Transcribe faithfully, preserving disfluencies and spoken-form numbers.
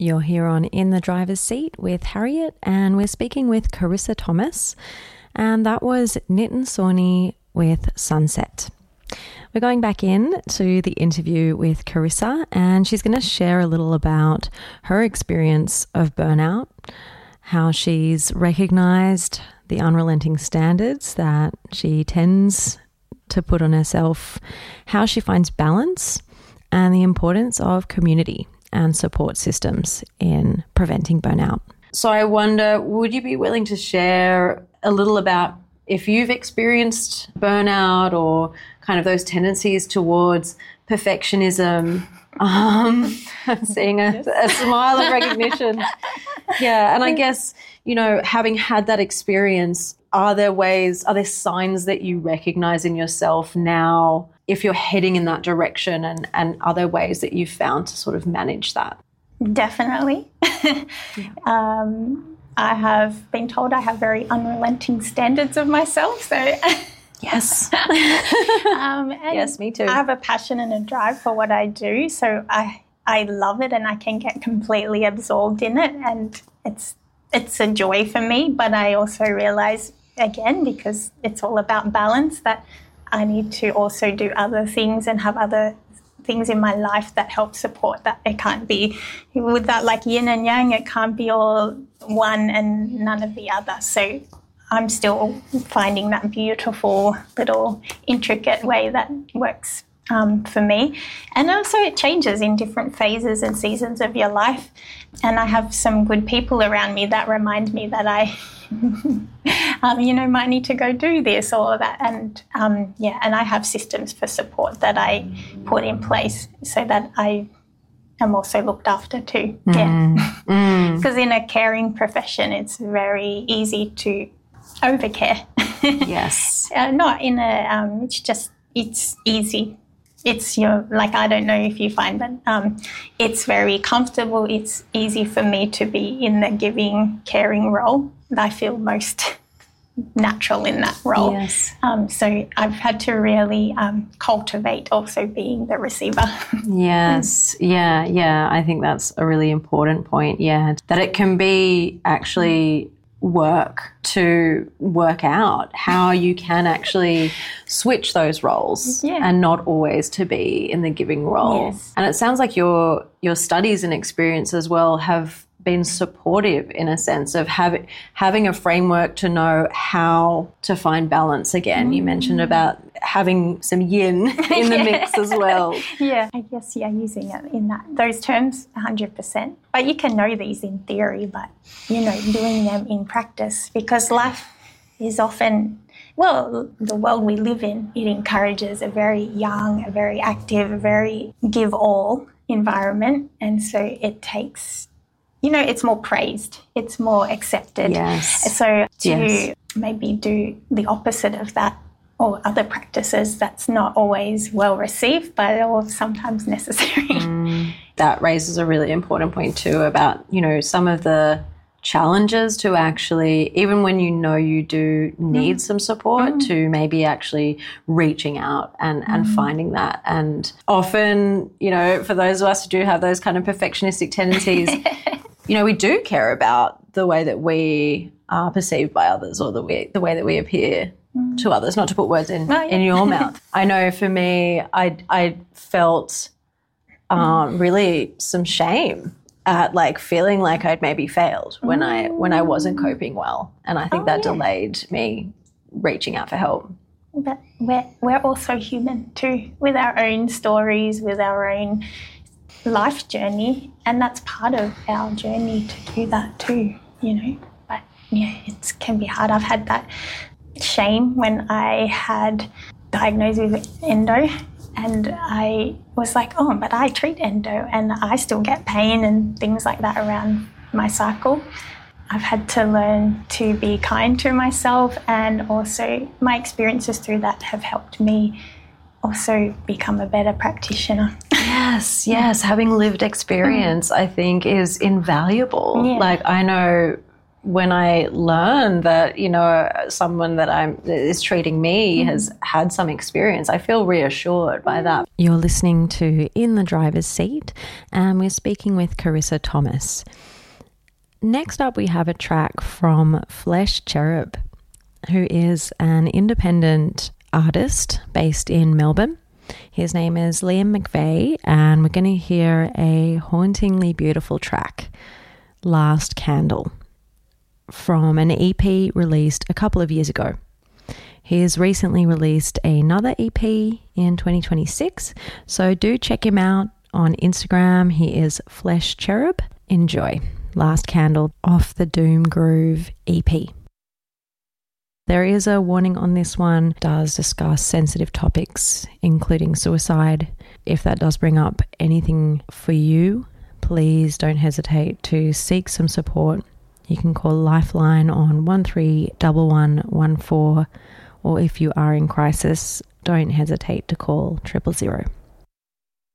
You're here on In the Driver's Seat with Harriet, and we're speaking with Carissa Thomas, and that was Nitin Sawhney with Sunset. We're going back in to the interview with Carissa, and she's going to share a little about her experience of burnout, how she's recognised the unrelenting standards that she tends to put on herself, how she finds balance, and the importance of community and support systems in preventing burnout. So I wonder, would you be willing to share a little about if you've experienced burnout or kind of those tendencies towards perfectionism? Um, I'm seeing a, a smile of recognition. Yeah, and I guess, you know, having had that experience, are there ways, are there signs that you recognise in yourself now if you're heading in that direction, and, and are there ways that you've found to sort of manage that? Definitely. Yeah. um, I have been told I have very unrelenting standards of myself. So yes. um, and yes, me too. I have a passion and a drive for what I do. So I I love it, and I can get completely absorbed in it, and it's it's a joy for me. But I also realise, again, because it's all about balance, that I need to also do other things and have other things in my life that help support that. It can't be, with that like yin and yang, it can't be all one and none of the other. So I'm still finding that beautiful little intricate way that works um, for me. And also it changes in different phases and seasons of your life. And I have some good people around me that remind me that I um, you know, might need to go do this or that. And, um, yeah, and I have systems for support that I put in place so that I am also looked after too. Mm. Yeah. Because mm. in a caring profession, it's very easy to overcare. Yes. uh, not in a, um, it's just, it's easy. It's your, like, I don't know if you find, but um, it's very comfortable. It's easy for me to be in the giving, caring role. I feel most natural in that role. Yes. Um, so I've had to really um, cultivate also being the receiver. Yes. Yeah. Yeah. I think that's a really important point. Yeah. That it can be actually work to work out how you can actually switch those roles, yeah. and not always to be in the giving role. Yes. And it sounds like your your studies and experience as well have been supportive in a sense of having having a framework to know how to find balance again. Mm. You mentioned about having some yin in the mix as well. Yeah, I guess, yeah, using it in that those terms one hundred percent. But you can know these in theory, but, you know, doing them in practice, because life is often, well, the world we live in, it encourages a very young, a very active, a very give all environment, and so it takes, you know, it's more praised, it's more accepted. Yes. So to yes. maybe do the opposite of that, or other practices, that's not always well received, but or sometimes necessary. Mm, that raises a really important point too about, you know, some of the challenges to actually, even when you know you do need mm. some support, mm. to maybe actually reaching out and, and mm. finding that. And often, you know, for those of us who do have those kind of perfectionistic tendencies, you know, we do care about the way that we are perceived by others, or the way, the way that we appear mm. to others, not to put words in, oh, yeah. in your mouth. I know for me, I, I felt um, really some shame at like feeling like I'd maybe failed when mm. I when I wasn't coping well. And I think oh, that yeah. delayed me reaching out for help. But we're, we're also human too, with our own stories, with our own life journey, and that's part of our journey to do that too, you know. But yeah, it can be hard. I've had that shame when I had diagnosed with endo, and I was like, oh, but I treat endo and I still get pain and things like that around my cycle. I've had to learn to be kind to myself, and also my experiences through that have helped me also become a better practitioner. Yes, yes. Having lived experience, mm. I think, is invaluable. Yeah. Like, I know when I learn that, you know, someone that I'm that is treating me mm. has had some experience, I feel reassured by that. You're listening to In the Driver's Seat, and we're speaking with Carissa Thomas. Next up, we have a track from Flesh Cherub, who is an independent artist based in Melbourne. His name is Liam McVeigh, and we're going to hear a hauntingly beautiful track, Last Candle, from an E P released a couple of years ago. He has recently released another E P in twenty twenty-six, so do check him out on Instagram. He is Flesh Cherub. Enjoy Last Candle off the Doom Groove E P. There is a warning on this one. It does discuss sensitive topics, including suicide. If that does bring up anything for you, please don't hesitate to seek some support. You can call Lifeline on one three one one one four, or if you are in crisis, don't hesitate to call triple zero.